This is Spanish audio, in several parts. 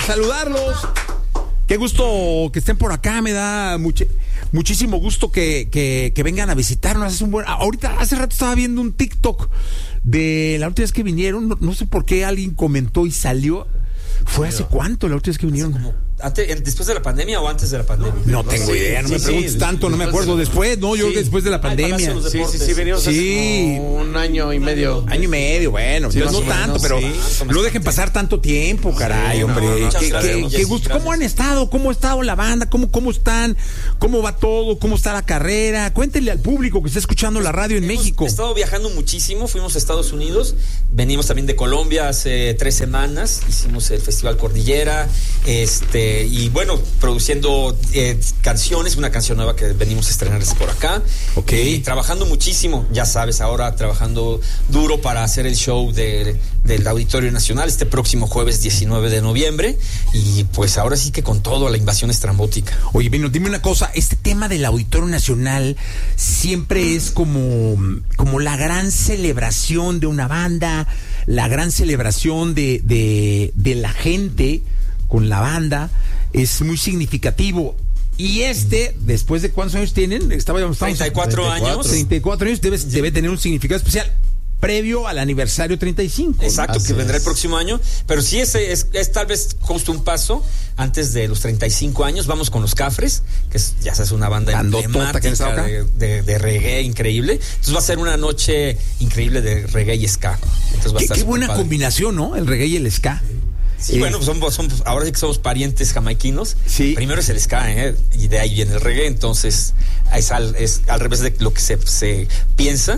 saludarlos. Qué gusto que estén por acá, me da muchísimo gusto que vengan a visitarnos. Ahorita, hace rato estaba viendo un TikTok de la última vez que vinieron, no sé por qué alguien comentó y salió. ¿Fue hace cuánto la última vez que vinieron? ¿Después de la pandemia o antes de la pandemia? No tengo idea, no me preguntes tanto, no me acuerdo. Después, no, yo después de la pandemia. Sí, venimos hace como un año y medio. Año y medio, bueno, no tanto, pero no dejen pasar tanto tiempo, caray, hombre. Qué gusto. ¿Cómo han estado? ¿Cómo ha estado la banda? ¿Cómo están? ¿Cómo va todo? ¿Cómo está la carrera? Cuéntenle al público que está escuchando la radio en México. Hemos estado viajando muchísimo, fuimos a Estados Unidos, venimos también de Colombia hace 3 semanas, hicimos el Festival Cordillera, y bueno, produciendo canciones, una canción nueva que venimos a estrenar por acá. Okay. Y trabajando muchísimo, ya sabes, ahora trabajando duro para hacer el show del Auditorio Nacional este próximo jueves 19 de noviembre. Y pues ahora sí que con todo, la invasión estrambótica. Oye, Vino, dime una cosa, este tema del Auditorio Nacional siempre es como la gran celebración de una banda, la gran celebración de la gente con la banda. Es muy significativo. Y después de ¿cuántos años tienen? 34 años. 34 años debe tener un significado especial previo al aniversario 35. Exacto, que vendrá el próximo año. Pero sí, es tal vez justo un paso antes de los 35 años. Vamos con Los Cafres, que ya es una banda emblemática de reggae increíble. Entonces va a ser una noche increíble de reggae y ska. Qué buena combinación, ¿no? El reggae y el ska. Sí, bueno, pues ahora sí que somos parientes jamaiquinos. Sí. Primero es el ska, y de ahí viene el reggae, entonces es al revés de lo que se piensa.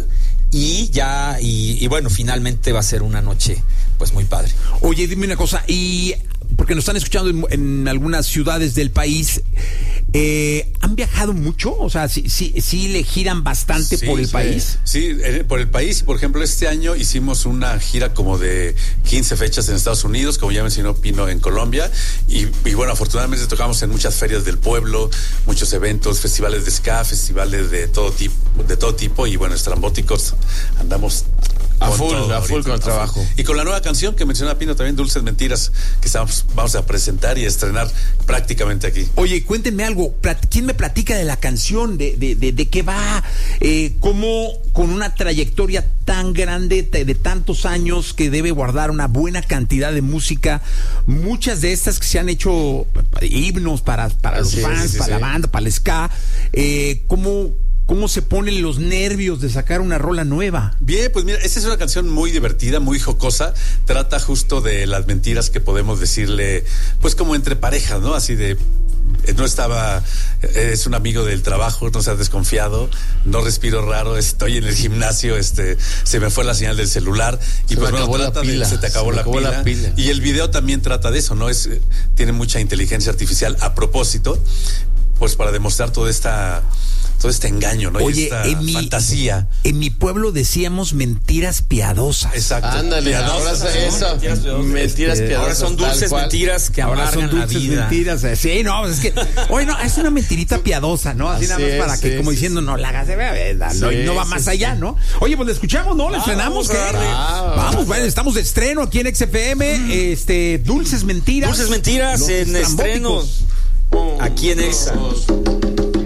Y bueno, finalmente va a ser una noche pues muy padre. Oye, dime una cosa, y porque nos están escuchando en algunas ciudades del país, ¿han viajado mucho? O sea, sí le giran bastante por el país. Sí, por el país. Por ejemplo, este año hicimos una gira como de 15 fechas en Estados Unidos, como ya mencionó Pino, en Colombia. Y bueno, afortunadamente tocamos en muchas ferias del pueblo, muchos eventos, festivales de ska, festivales de todo tipo. Y bueno, estrambóticos, andamos a full con el trabajo. Y con la nueva canción que menciona Pino también, Dulces Mentiras, que vamos a presentar y estrenar prácticamente aquí. Oye, cuéntenme algo, ¿quién me platica de la canción? ¿De qué va? ¿Cómo con una trayectoria tan grande, de tantos años, que debe guardar una buena cantidad de música, muchas de estas que se han hecho himnos para los fans, para la banda, para el ska, ¿cómo se ponen los nervios de sacar una rola nueva? Bien, pues mira, esta es una canción muy divertida, muy jocosa. Trata justo de las mentiras que podemos decirle, pues como entre parejas, ¿no? Así de, es un amigo del trabajo, no seas desconfiado, no respiro raro, estoy en el gimnasio, se me fue la señal del celular. Y pues bueno, se te acabó la pila. Y el video también trata de eso, ¿no? Tiene mucha inteligencia artificial a propósito, pues para demostrar todo este engaño, ¿no? Oye, y esta fantasía. En mi pueblo decíamos mentiras piadosas. Exacto. Ándale, ahora mentiras piadosas. Ahora son dulces mentiras que amargan la vida. Mentiras, sí, no, es que, oye, no, es una mentirita piadosa, ¿no? Así nada más para que, como diciendo, no la hagas de verdad, no va más allá, ¿no? Oye, pues le escuchamos, ¿no? Le estrenamos, ¿qué? Vamos, bueno, estamos de estreno aquí en XFM, Dulces Mentiras. Dulces Mentiras en estreno. Aquí en Exa.